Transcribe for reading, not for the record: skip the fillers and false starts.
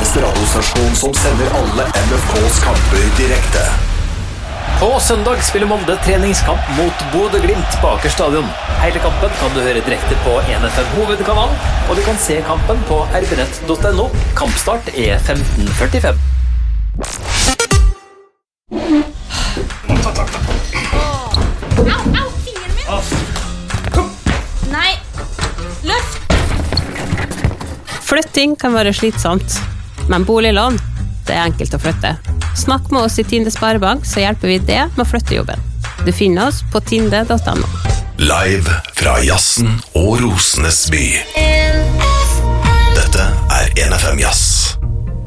eneste radiostasjon som sender alle MFKs kamper direkte. På søndag spiller Molde treningskamp mot Bodø Glimt på Aker stadion. Hele kampen kan du høre direkte på 1FM hovedkanal, og du kan se kampen på rbnett.no. Kampstart 15:45. Au, fingeren min! Nei, løft! Flytting kan være slitsomt, men boliglån, det er enkelt å flytte. Snakk med oss i Tinde Sparebank, så hjelper vi det med å flytte jobben. Du finner oss på tinde.no. Live fra Jazzen og Rosenes by. Dette er 1FM Jazz.